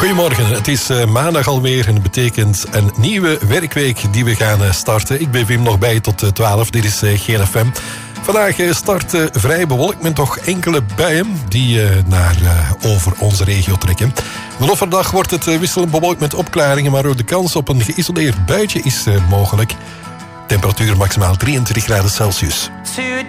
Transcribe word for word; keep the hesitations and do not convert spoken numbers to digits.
Goedemorgen, het is uh, maandag alweer en dat betekent een nieuwe werkweek die we gaan uh, starten. Ik ben Wim nog bij tot uh, twaalf, dit is uh, G N F M. Vandaag uh, start uh, vrij bewolkt met toch enkele buien die uh, naar, uh, over onze regio trekken. De loop van de dag wordt het uh, wisselend bewolkt met opklaringen, maar ook de kans op een geïsoleerd buitje is uh, mogelijk. Temperatuur maximaal drieëntwintig graden Celsius.